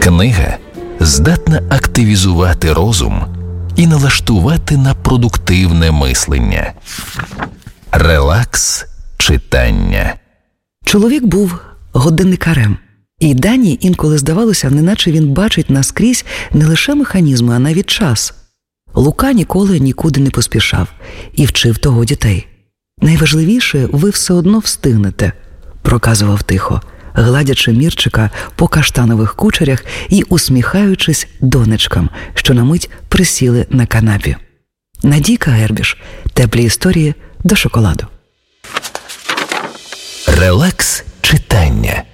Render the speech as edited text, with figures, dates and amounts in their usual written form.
Книга здатна активізувати розум і налаштувати на продуктивне мислення. Релакс читання. Чоловік був годинникарем. І Дані інколи здавалося, неначе він бачить наскрізь не лише механізми, а навіть час. Лука ніколи нікуди не поспішав і вчив того дітей. «Найважливіше ви все одно встигнете», – проказував тихо, гладячи Мірчика по каштанових кучерях і усміхаючись донечкам, що на мить присіли на канапі. Надійка Гербіш. Теплі історії до шоколаду. Релакс читання.